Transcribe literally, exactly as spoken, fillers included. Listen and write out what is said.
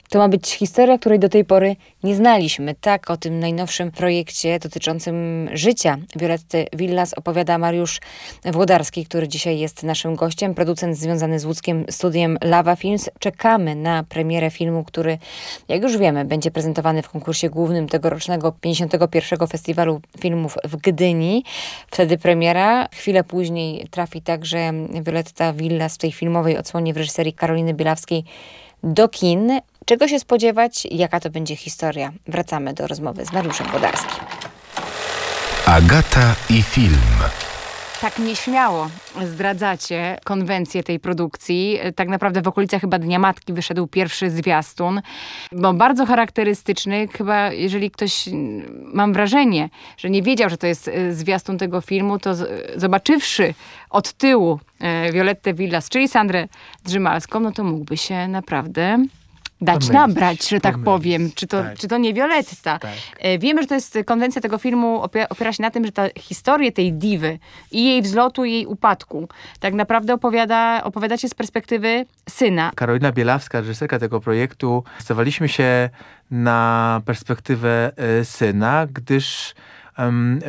To ma być historia, której do tej pory nie znaliśmy. Tak o tym najnowszym projekcie dotyczącym życia Violetty Villas opowiada Mariusz Włodarski, który dzisiaj jest naszym gościem, producent związany z łódzkim studiem Lava Films. Czekamy na premierę filmu, który, jak już wiemy, będzie prezentowany w konkursie głównym tegorocznego pięćdziesiątego pierwszego Festiwalu Filmów w Gdyni. Wtedy premiera. Chwilę później trafi także Violetta Villas w tej filmowej odsłonie w reżyserii Karoliny Bielawskiej do kin. Czego się spodziewać? Jaka to będzie historia? Wracamy do rozmowy z Mariuszem Włodarskim. Agata i film. Tak nieśmiało zdradzacie konwencję tej produkcji. Tak naprawdę w okolicach chyba Dnia Matki wyszedł pierwszy zwiastun. Bo bardzo charakterystyczny. Chyba jeżeli ktoś, mam wrażenie, że nie wiedział, że to jest zwiastun tego filmu, to z, zobaczywszy od tyłu e, Violettę Villas, czyli Sandrę Drzymalską, no to mógłby się naprawdę dać Pomylić, nabrać, że tak pomylić, powiem. Czy to, tak. czy to nie Violetta? Tak. E, Wiemy, że to jest konwencja tego filmu, opiera, opiera się na tym, że ta historia tej diwy i jej wzlotu, i jej upadku tak naprawdę opowiada, opowiadacie z perspektywy syna. Karolina Bielawska, reżyserka tego projektu, zdecydowaliśmy się na perspektywę y, syna, gdyż um,